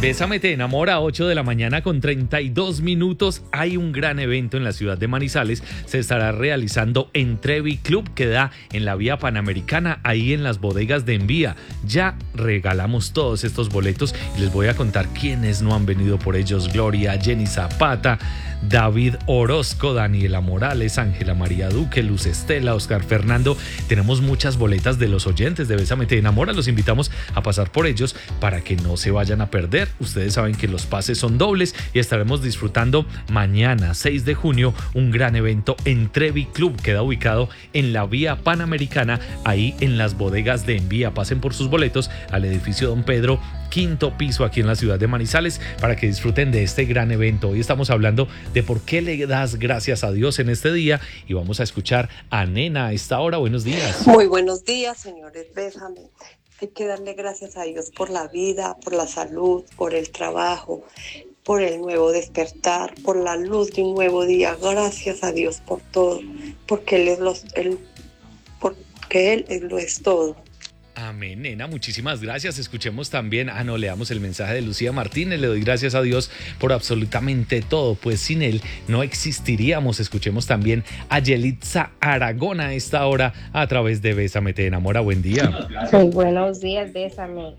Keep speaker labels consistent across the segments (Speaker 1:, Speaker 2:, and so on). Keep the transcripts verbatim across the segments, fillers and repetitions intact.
Speaker 1: Bésame te enamora, ocho de la mañana con treinta y dos minutos. Hay un gran evento en la ciudad de Manizales. Se estará realizando en Trevi Club, que da en la vía Panamericana, ahí en las bodegas de Envía. Ya regalamos todos estos boletos y les voy a contar quiénes no han venido por ellos. Gloria, Jenny Zapata, David Orozco, Daniela Morales, Ángela María Duque, Luz Estela, Oscar Fernando. Tenemos muchas boletas de los oyentes de Bésame te enamora. Los invitamos a pasar por ellos para que no se vayan a perder. Ustedes saben que los pases son dobles y estaremos disfrutando mañana, seis de junio, un gran evento en Trevi Club. Queda ubicado en la vía Panamericana, ahí en las bodegas de Envía. Pasen por sus boletos al edificio Don Pedro, quinto piso, aquí en la ciudad de Manizales, para que disfruten de este gran evento. Hoy estamos hablando de por qué le das gracias a Dios en este día y vamos a escuchar a Nena a esta hora. Buenos días.
Speaker 2: Muy buenos días, señores. Bésame. Hay que darle gracias a Dios por la vida, por la salud, por el trabajo, por el nuevo despertar, por la luz de un nuevo día. Gracias a Dios por todo, porque Él es, los, él, porque él, él lo es todo.
Speaker 1: Amén, Nena, muchísimas gracias. Escuchemos también, ah no, leamos el mensaje de Lucía Martínez. Le doy gracias a Dios por absolutamente todo, pues sin Él no existiríamos. Escuchemos también a Yelitza Aragón a esta hora a través de Bésame te enamora. Buen día.
Speaker 3: Muy buenos días, Bésame.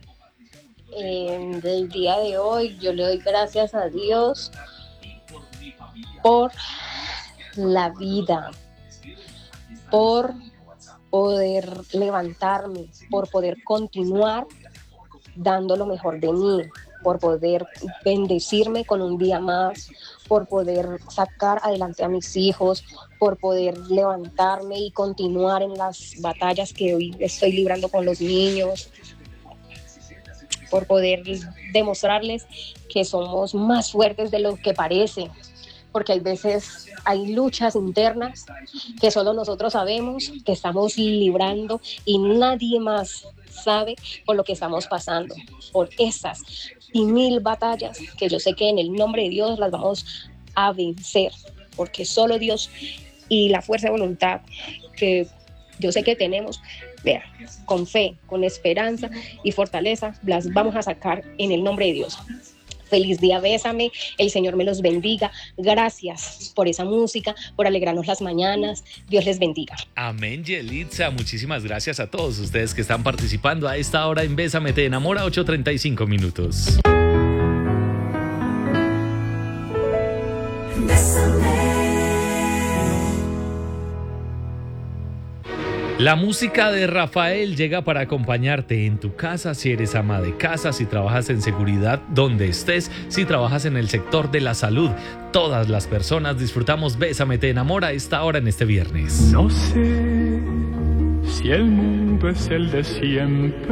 Speaker 3: Eh, del día de hoy yo le doy gracias a Dios por la vida, por poder levantarme, por poder continuar dando lo mejor de mí, por poder bendecirme con un día más, por poder sacar adelante a mis hijos, por poder levantarme y continuar en las batallas que hoy estoy librando con los niños, por poder demostrarles que somos más fuertes de lo que parece, porque hay veces hay luchas internas que solo nosotros sabemos que estamos librando y nadie más sabe por lo que estamos pasando, por esas y mil batallas que yo sé que en el nombre de Dios las vamos a vencer, porque solo Dios y la fuerza de voluntad que yo sé que tenemos, vea, con fe, con esperanza y fortaleza, las vamos a sacar en el nombre de Dios. Feliz día, Bésame, el Señor me los bendiga. Gracias por esa música, por alegrarnos las mañanas. Dios les bendiga.
Speaker 1: Amén, Yelitza. Muchísimas gracias a todos ustedes que están participando a esta hora en Bésame te enamora, ocho treinta y cinco minutos. La música de Rafael llega para acompañarte en tu casa, si eres ama de casa, si trabajas en seguridad, donde estés, si trabajas en el sector de la salud. Todas las personas disfrutamos Bésame te enamora a esta hora en este viernes.
Speaker 4: No sé si el mundo es el de siempre.